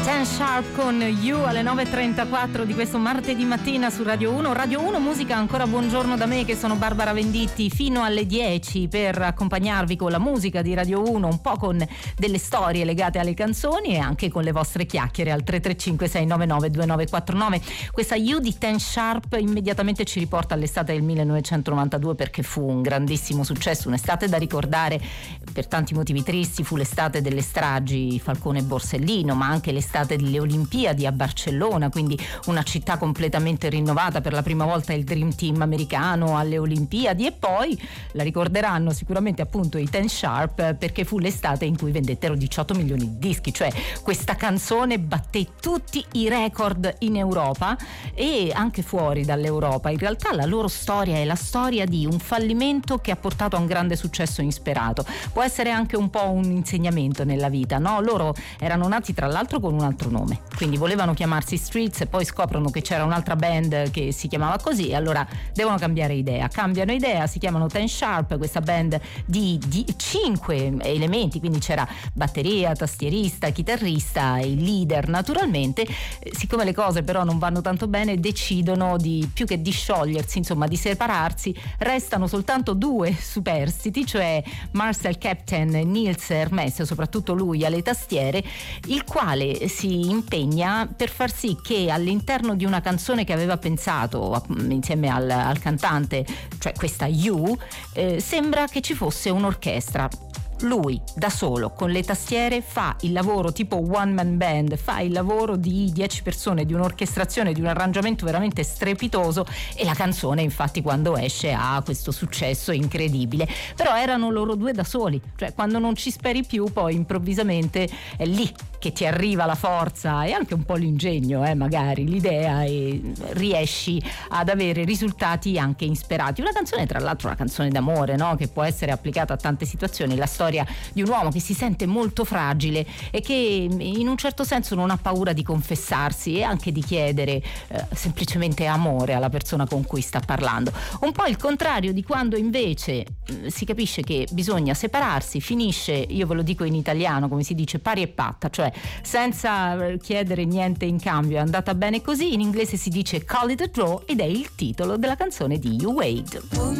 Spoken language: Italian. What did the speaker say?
Ten Sharp con You alle 9.34 di questo martedì mattina su Radio 1. Radio 1 Musica, ancora buongiorno da me che sono Barbara Venditti fino alle 10 per accompagnarvi con la musica di Radio 1, un po' con delle storie legate alle canzoni e anche con le vostre chiacchiere al 335 699 2949. Questa You di Ten Sharp immediatamente ci riporta all'estate del 1992 perché fu un grandissimo successo, un'estate da ricordare per tanti motivi tristi. Fu l'estate delle stragi Falcone e Borsellino, ma anche l'estate delle Olimpiadi a Barcellona, quindi una città completamente rinnovata, per la prima volta il Dream Team americano alle Olimpiadi. E poi la ricorderanno sicuramente appunto i Ten Sharp perché fu l'estate in cui vendettero 18 milioni di dischi, cioè questa canzone batté tutti i record in Europa e anche fuori dall'Europa. In realtà la loro storia è la storia di un fallimento che ha portato a un grande successo insperato. Può essere anche un po' un insegnamento nella vita, no? Loro erano nati tra l'altro con un altro nome, quindi volevano chiamarsi Streets e poi scoprono che c'era un'altra band che si chiamava così e allora devono cambiare idea. Cambiano idea, si chiamano Ten Sharp, questa band di 5 elementi, quindi c'era batteria, tastierista, chitarrista e il leader naturalmente. Siccome le cose però non vanno tanto bene, decidono di, più che di sciogliersi, insomma di separarsi. Restano soltanto 2 superstiti, cioè Marcel Captain e Nils Hermes, soprattutto lui alle tastiere, il quale si impegna per far sì che all'interno di una canzone che aveva pensato insieme al cantante, cioè questa You, sembra che ci fosse un'orchestra. Lui da solo con le tastiere fa il lavoro tipo one man band, fa il lavoro di 10 persone, di un'orchestrazione, di un arrangiamento veramente strepitoso, e la canzone infatti quando esce ha questo successo incredibile. Però erano loro 2 da soli, cioè quando non ci speri più poi improvvisamente è lì che ti arriva la forza e anche un po' l'ingegno, magari l'idea, e riesci ad avere risultati anche insperati. Una canzone, tra l'altro una canzone d'amore, no? Che può essere applicata a tante situazioni, la storia di un uomo che si sente molto fragile e che in un certo senso non ha paura di confessarsi e anche di chiedere semplicemente amore alla persona con cui sta parlando. Un po' il contrario di quando invece si capisce che bisogna separarsi, finisce, io ve lo dico in italiano come si dice, pari e patta, cioè senza chiedere niente in cambio, è andata bene così. In inglese si dice call it a draw ed è il titolo della canzone di You Wade.